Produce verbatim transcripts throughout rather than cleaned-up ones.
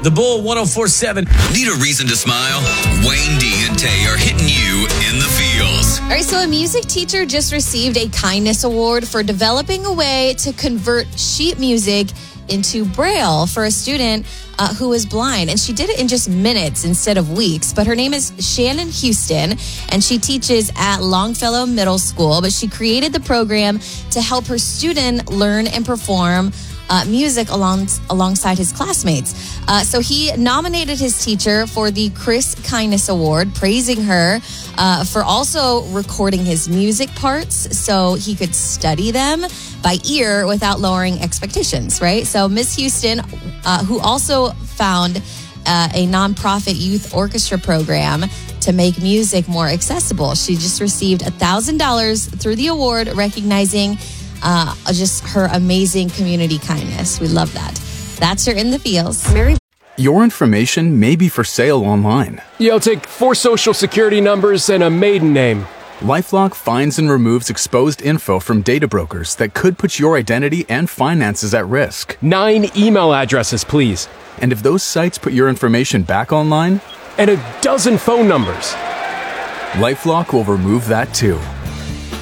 The Bull one oh four point seven. Need a reason to smile? Wayne D and Tay are hitting you in the feels. All right, so a music teacher just received a kindness award for developing a way to convert sheet music into Braille for a student uh, who is blind. And she did it in just minutes instead of weeks. But her name is Shannon Houston, and she teaches at Longfellow Middle School. But she created the program to help her student learn and perform Uh, music along, alongside his classmates. Uh, so he nominated his teacher for the Chris Kindness Award, praising her uh, for also recording his music parts so he could study them by ear without lowering expectations, right? So Miss Houston, uh, who also found uh, a nonprofit youth orchestra program to make music more accessible. She just received one thousand dollars through the award, recognizing Uh, just her amazing community kindness. We love that. That's your In the Feels. Mary. Your information may be for sale online. Yeah, I'll take four social security numbers and a maiden name. LifeLock finds and removes exposed info from data brokers that could put your identity and finances at risk. Nine email addresses, please. And if those sites put your information back online? And a dozen phone numbers. LifeLock will remove that too.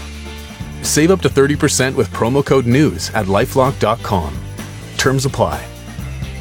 Save up to thirty percent with promo code NEWS at lifelock dot com. Terms apply.